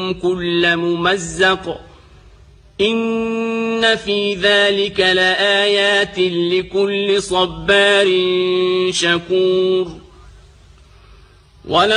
كل ممزق إن في ذلك لآيات لكل صبار شكور